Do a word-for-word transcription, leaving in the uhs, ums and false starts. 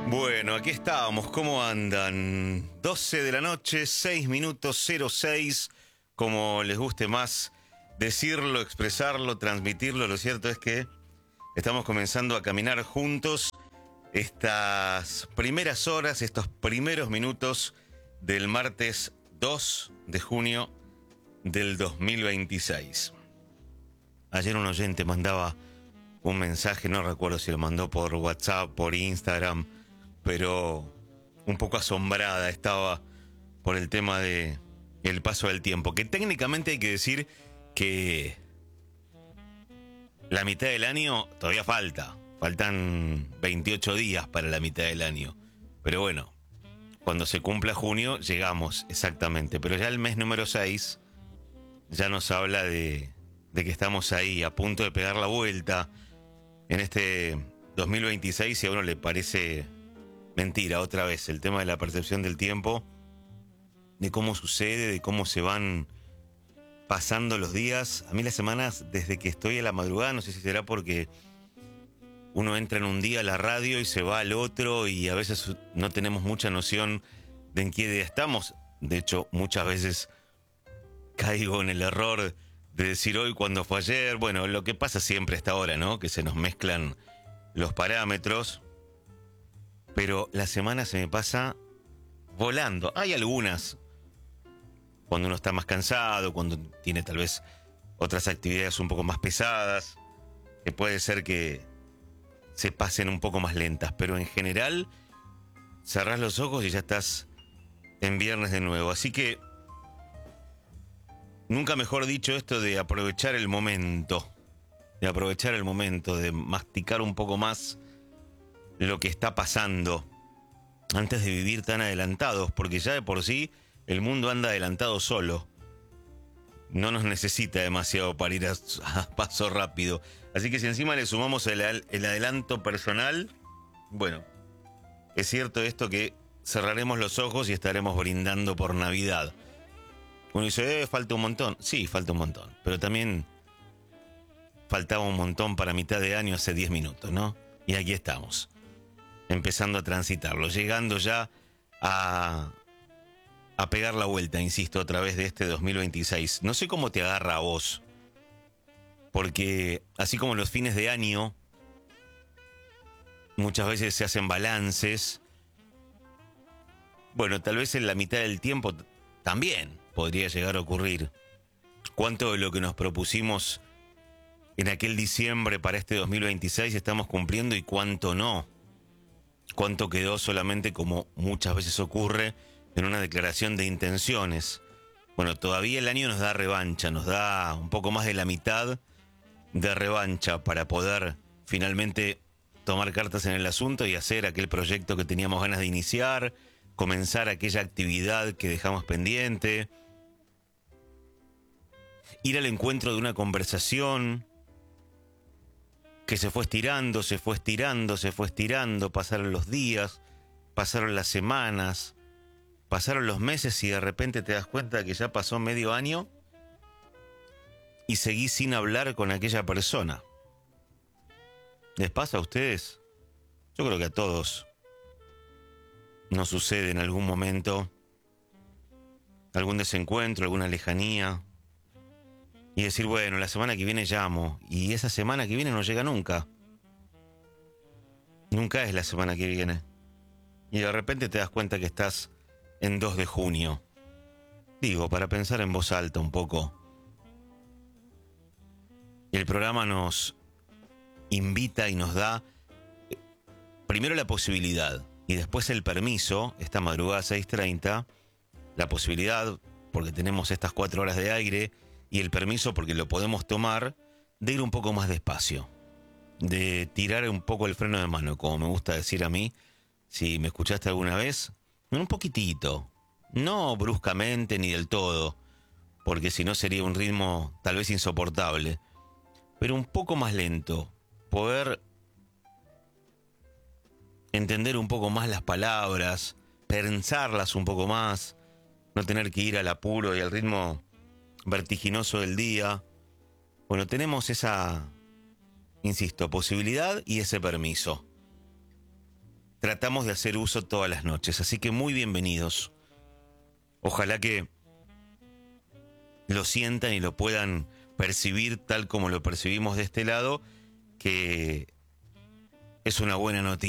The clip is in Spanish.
Bueno, aquí estábamos, ¿cómo andan? doce de la noche, seis minutos, cero seis, como les guste más decirlo, expresarlo, transmitirlo. Lo cierto es que estamos comenzando a caminar juntos estas primeras horas, estos primeros minutos del martes dos de junio del dos mil veintiséis. Ayer un oyente mandaba un mensaje, no recuerdo si lo mandó por WhatsApp, por Instagram, pero un poco asombrada estaba por el tema de el paso del tiempo, que técnicamente hay que decir que la mitad del año todavía falta, faltan veintiocho días para la mitad del año, pero bueno, cuando se cumpla junio llegamos exactamente, pero ya el mes número seis ya nos habla de, de que estamos ahí a punto de pegar la vuelta en este dos mil veintiséis y a uno le parece mentira otra vez el tema de la percepción del tiempo, de cómo sucede, de cómo se van pasando los días. A mí las semanas, desde que estoy a la madrugada, no sé si será porque uno entra en un día a la radio y se va al otro y a veces no tenemos mucha noción de en qué día estamos. De hecho, muchas veces caigo en el error de decir hoy cuando fue ayer. Bueno, lo que pasa siempre a esta hora, ¿no? Que se nos mezclan los parámetros. Pero la semana se me pasa volando. Hay algunas, cuando uno está más cansado, cuando tiene tal vez otras actividades un poco más pesadas, que puede ser que se pasen un poco más lentas. Pero en general, cerrás los ojos y ya estás en viernes de nuevo. Así que, nunca mejor dicho esto de aprovechar el momento. De aprovechar el momento, de masticar un poco más lo que está pasando antes de vivir tan adelantados, porque ya de por sí el mundo anda adelantado solo, no nos necesita demasiado para ir a, a paso rápido, así que si encima le sumamos el, el adelanto personal, bueno, es cierto esto que cerraremos los ojos y estaremos brindando por Navidad. Uno dice, eh, falta un montón, sí, falta un montón, pero también faltaba un montón para mitad de año hace diez minutos, ¿no? Y aquí estamos, empezando a transitarlo, llegando ya a, a pegar la vuelta, insisto, a través de este dos mil veintiséis. No sé cómo te agarra a vos, porque así como los fines de año, muchas veces se hacen balances, bueno, tal vez en la mitad del tiempo también podría llegar a ocurrir. ¿Cuánto de lo que nos propusimos en aquel diciembre para este dos mil veintiséis estamos cumpliendo y cuánto no? ¿Cuánto quedó solamente, como muchas veces ocurre, en una declaración de intenciones? Bueno, todavía el año nos da revancha, nos da un poco más de la mitad de revancha para poder finalmente tomar cartas en el asunto y hacer aquel proyecto que teníamos ganas de iniciar, comenzar aquella actividad que dejamos pendiente, ir al encuentro de una conversación que se fue estirando, se fue estirando, se fue estirando, pasaron los días, pasaron las semanas, pasaron los meses y de repente te das cuenta que ya pasó medio año y seguís sin hablar con aquella persona. ¿Les pasa a ustedes? Yo creo que a todos nos sucede en algún momento algún desencuentro, alguna lejanía, y decir, bueno, la semana que viene llamo, y esa semana que viene no llega nunca. Nunca es la semana que viene. Y de repente te das cuenta que estás en dos de junio. Digo, para pensar en voz alta un poco. El programa nos invita y nos da primero la posibilidad y después el permiso, esta madrugada seis treinta, la posibilidad, porque tenemos estas cuatro horas de aire, y el permiso porque lo podemos tomar, de ir un poco más despacio, de tirar un poco el freno de mano, como me gusta decir a mí. Si me escuchaste alguna vez, un poquitito, no bruscamente ni del todo, porque si no sería un ritmo tal vez insoportable, pero un poco más lento, poder entender un poco más las palabras, pensarlas un poco más, no tener que ir al apuro y al ritmo vertiginoso del día. Bueno, tenemos esa, insisto, posibilidad y ese permiso. tratamos de hacer uso todas las noches. Así que muy bienvenidos. Ojalá que lo sientan y lo puedan percibir tal como lo percibimos de este lado, que es una buena noticia.